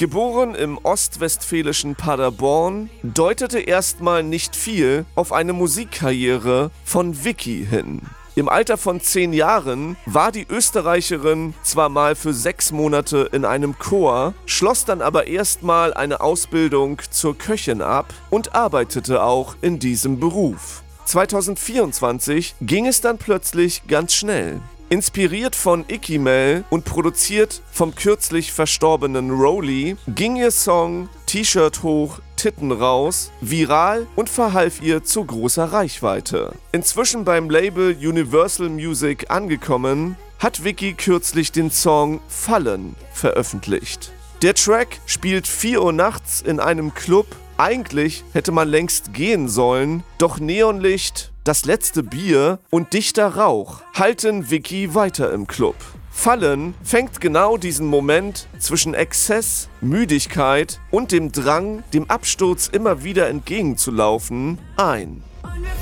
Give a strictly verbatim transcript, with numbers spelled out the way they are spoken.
Geboren im ostwestfälischen Paderborn, deutete erstmal nicht viel auf eine Musikkarriere von Vicky hin. Im Alter von zehn Jahren war die Österreicherin zwar mal für sechs Monate in einem Chor, schloss dann aber erstmal eine Ausbildung zur Köchin ab und arbeitete auch in diesem Beruf. zweitausendvierundzwanzig ging es dann plötzlich ganz schnell. Inspiriert von Icky Mel und produziert vom kürzlich verstorbenen Roly, ging ihr Song T-Shirt hoch, Titten raus viral und verhalf ihr zu großer Reichweite. Inzwischen beim Label Universal Music angekommen, hat Vicky kürzlich den Song Fallen veröffentlicht. Der Track spielt vier Uhr nachts in einem Club. Eigentlich hätte man längst gehen sollen, doch Neonlicht, das letzte Bier und dichter Rauch halten Vicky weiter im Club. Fallen fängt genau diesen Moment zwischen Exzess, Müdigkeit und dem Drang, dem Absturz immer wieder entgegenzulaufen, ein.